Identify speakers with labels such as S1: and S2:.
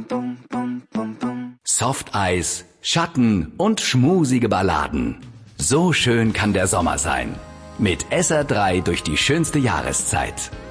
S1: Softeis, Schatten und schmusige Balladen. So schön kann der Sommer sein. Mit SR3 durch die schönste Jahreszeit.